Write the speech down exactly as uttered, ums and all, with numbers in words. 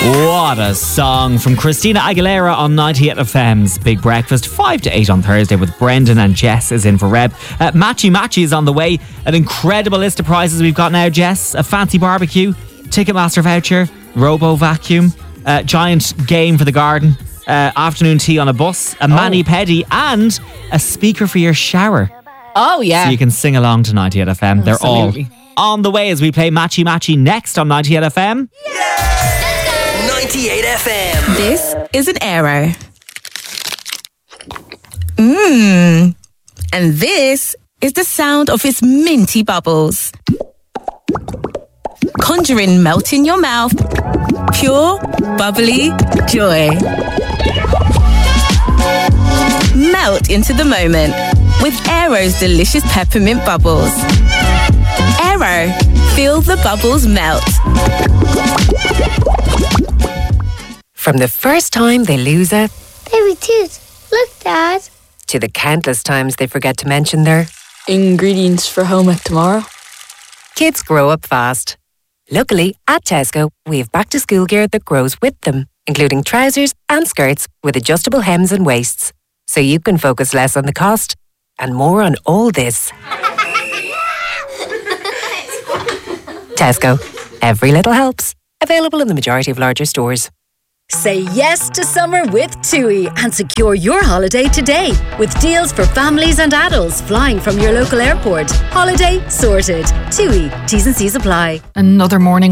What a song from Christina Aguilera on ninety-eight F M's Big Breakfast. five to eight on Thursday with Brendan and Jess is in for Reb. Uh, Matchy Matchy is on the way. An incredible list of prizes we've got now, Jess. A fancy barbecue, Ticketmaster voucher, Robo Vacuum, uh, giant game for the garden, uh, afternoon tea on a bus, a mani pedi, and a speaker for your shower. Oh, yeah. So you can sing along to ninety-eight F M. They're Absolutely. all on the way as we play Matchy Matchy next on ninety-eight F M. ninety-eight F M. This is an Aero. Mmm. And this is the sound of its minty bubbles. Conjuring melt in your mouth. Pure, bubbly joy. Melt into the moment with Aero's delicious peppermint bubbles. Aero, feel the bubbles melt. From the first time they lose a baby tooth. Look, Dad. to the countless times they forget to mention their ingredients for home ec tomorrow. Kids grow up fast. Luckily, at Tesco, we have back-to-school gear that grows with them, including trousers and skirts with adjustable hems and waists, so you can focus less on the cost and more on all this. Tesco. Every little helps. Available in the majority of larger stores. Say yes to summer with TUI and secure your holiday today with deals for families and adults flying from your local airport. Holiday sorted. TUI. T's and C's apply. Another morning